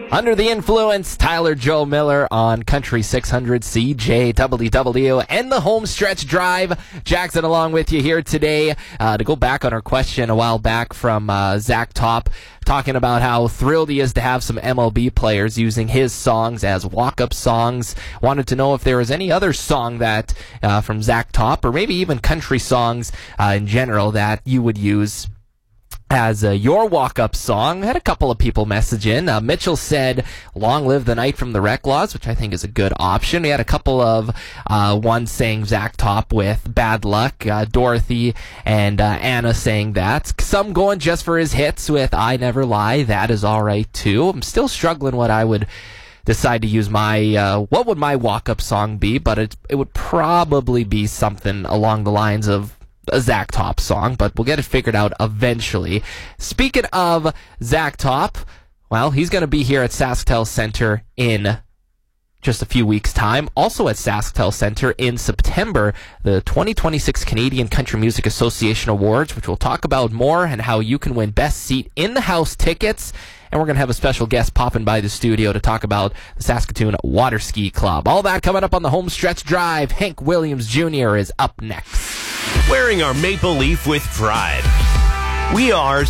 Under the Influence, Tyler Joe Miller on Country 600 CJWW and the home stretch drive. Jackson along with you here today to go back on our question a while back from Zach Top, talking about how thrilled he is to have some MLB players using his songs as walk-up songs. Wanted to know if there was any other song that from Zach Top, or maybe even country songs in general, that you would use as your walk-up song. Had a couple of people message in. Mitchell said Long Live the Night from the Reclaws, which I think is a good option. We had a couple of one saying Zach Top with Bad Luck, Dorothy and Anna saying that. Some going just for his hits with I Never Lie. That is all right too. I'm still struggling what I would decide to use my what would my walk-up song be, but it would probably be something along the lines of a Zach Top song, but we'll get it figured out eventually. Speaking of Zach Top, well, he's going to be here at SaskTel Center in just a few weeks' time. Also at SaskTel Center in September, the 2026 Canadian Country Music Association Awards, which we'll talk about more, and how you can win best seat in the house tickets. And we're going to have a special guest popping by the studio to talk about the Saskatoon Water Ski Club. All that coming up on the home stretch drive. Hank Williams Jr. is up next. Wearing our maple leaf with pride. We are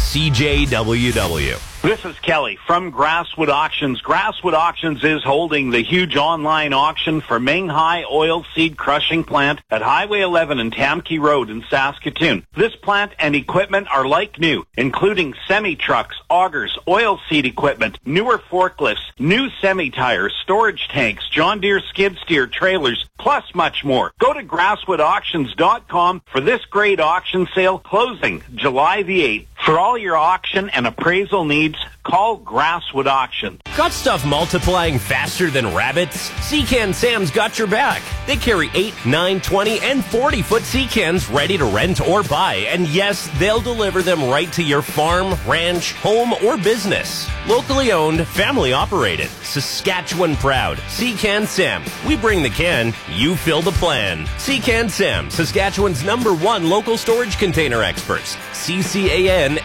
CJWW. This is Kelly from Grasswood Auctions. Grasswood Auctions is holding the huge online auction for Minghai Oilseed Crushing Plant at Highway 11 and Tamkey Road in Saskatoon. This plant and equipment are like new, including semi-trucks, augers, oilseed equipment, newer forklifts, new semi-tires, storage tanks, John Deere skid steer trailers, plus much more. Go to grasswoodauctions.com for this great auction sale closing July the 8th. For all your auction and appraisal needs, call Grasswood Auction. Got stuff multiplying faster than rabbits? Seacan Sam's got your back. They carry 8, 9, 20, and 40-foot sea cans ready to rent or buy. And yes, they'll deliver them right to your farm, ranch, home, or business. Locally owned, family operated. Saskatchewan proud. Seacan Sam. We bring the can, you fill the plan. Seacan Sam, Saskatchewan's #1 local storage container experts. CCANSAM.com.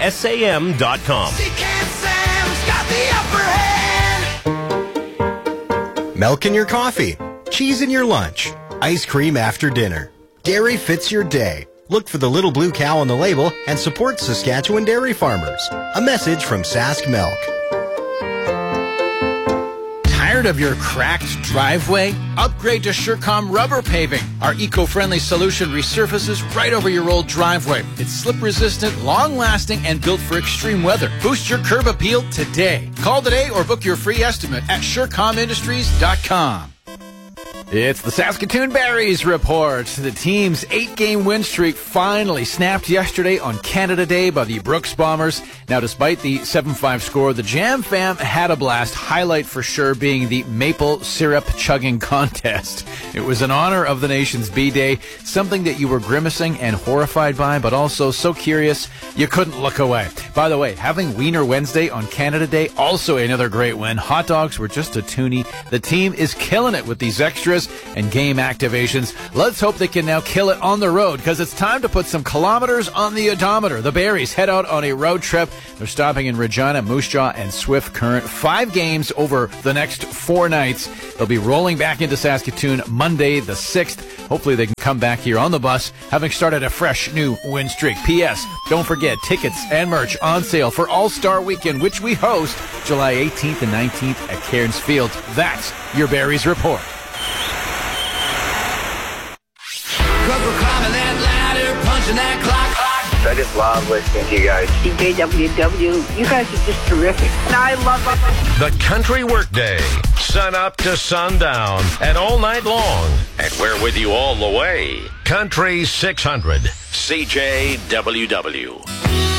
Seacan Sam's got the upper hand. Milk in your coffee, cheese in your lunch, ice cream after dinner. Dairy fits your day. Look for the little blue cow on the label and support Saskatchewan dairy farmers. A message from Sask Milk. Tired of your cracked driveway? Upgrade to Surecom Rubber Paving. Our eco-friendly solution resurfaces right over your old driveway. It's slip-resistant, long-lasting, and built for extreme weather. Boost your curb appeal today. Call today or book your free estimate at SurecomIndustries.com. It's the Saskatoon Berries Report. The team's 8-game win streak finally snapped yesterday on Canada Day by the Brooks Bombers. Now, despite the 7-5 score, the Jam Fam had a blast, highlight for sure being the maple syrup chugging contest. It was in honor of the nation's B-Day, something that you were grimacing and horrified by, but also so curious you couldn't look away. By the way, having Wiener Wednesday on Canada Day, also another great win. Hot dogs were just a toonie. The team is killing it with these extras and game activations. Let's hope they can now kill it on the road, because it's time to put some kilometers on the odometer. The Berries head out on a road trip. They're stopping in Regina, Moose Jaw, and Swift Current. 5 games over the next 4 nights. They'll be rolling back into Saskatoon Monday the 6th. Hopefully they can come back here on the bus, having started a fresh new win streak. P.S. Don't forget, tickets and merch on sale for All-Star Weekend, which we host July 18th and 19th at Cairns Field. That's your Berries Report. We're climbing that ladder, punching that clock. I just love listening to you guys. CJWW, you guys are just terrific. I love it. The Country Workday. Sun up to sundown and all night long. And we're with you all the way. Country 600. CJWW.